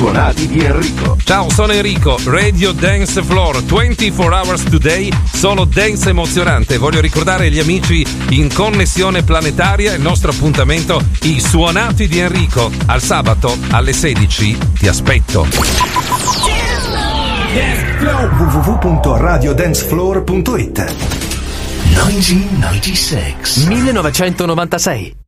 suonati di Enrico. Ciao, sono Enrico, Radio Dance Floor, 24 hours today, solo dance emozionante. Voglio ricordare agli amici in connessione planetaria il nostro appuntamento, i suonati di Enrico. Al sabato alle 16 ti aspetto. www.radiodancefloor.it 1996.